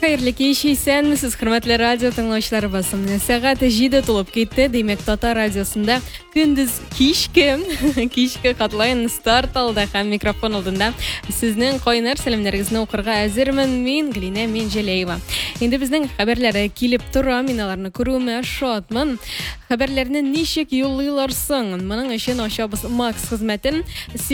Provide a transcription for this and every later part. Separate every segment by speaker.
Speaker 1: Хәерле кич, исәнмесез, хөрмәтле радио тыңлаучыларыбыз. Сәгать 7 тулып китте. Демәк, Татар радиосында көндез кичке катлайн старт алды һәм микрофон алдында сезнең кайнар сәламнәрегезне укырга әзермен. Мин Глина Менжелеева. Инде безнең хәбәрләре килеп тора, мин аларны күрүемә шатмын. Хәбәрләрне ничек юллыйлар соң? Моның өчен ачабыз Макс хезмәтен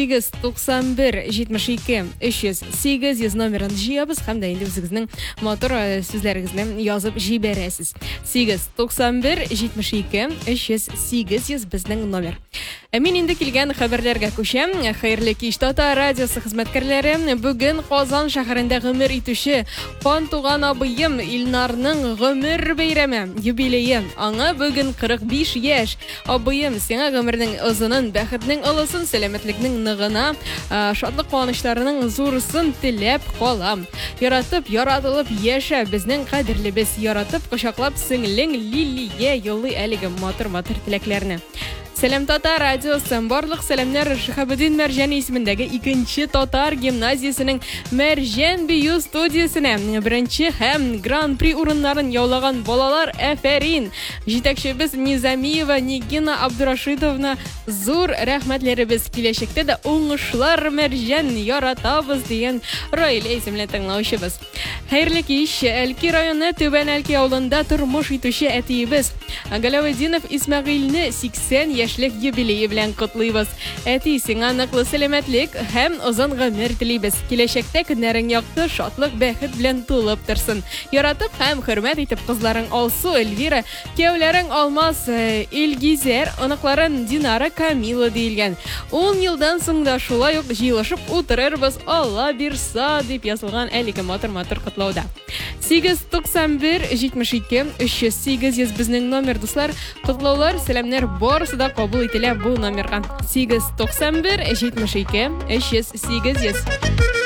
Speaker 1: 891 72 300 номерын җыябыз һәм дә инде үзегезнең матур сүзләрегезне язып җибәрәсез. 891 72 300 безнең номер. Мин инде килгән хәбәрләргә күчәм. Хәерле кич, Татар радиосы хезмәткәрләре. Бүген Казан шәһәрендә гомер итүче кан туган абыем Илнарның гомер бәйрәме, юбилее. Аңа бүген 45 яшь. Абыем, сиңа гомернең озынын, бәхетнең олысын, сәламәтлекнең ныгына, шатлык куанычларының зурысын теләп калам. Яратып, яратылып яшә, безнең кадерлебез. Яратып, кочаклап сеңлең Лилия юллый әлеге матур теләкләрне. Сәлам Татар радиосы, барлык сәламнәр Шихабуддин Мәрҗән исемендәге 2-нче Татар гимназиясенең Мәрҗән бию студиясенә беренче һәм гран-при урыннарын яулаган балалар, әфәрин. Җитәкчебез Низамиева Нигина Абдурашидовна зур рәхмәтләребез. Киләчәктә дә уңышлар, Мәрҗән, яратабыз дигән Раилә исемле тыңлаучыбыз. Хәерле кич, Әлки районы Түбән Әлки авылында тормыш итүче әтиебез Галәветдинов Исмәгыйльне 80 яшьлек юбилее белән котлыйбыз. Әти, сиңа ныклы сәламәтлек һәм озын гомер телибез. Киләчәктә көннәрең якты, шатлык, бәхет белән тулып торсын. Яратып һәм хөрмәт итеп кызларың Алсу, Эльвира, кияүләрең Алмаз, Илгизәр, оныкларын Динара, Камила диелгән. 10 елдан соң да шулай ук җыелышып утырырбыз, Алла бирса, дип язылган әлеге матур котлауда. 891 72 300 безнең номер, дуслар. Котлаулар, сәламнәр барысы да кабул ителә бу номерга. 891 72 300.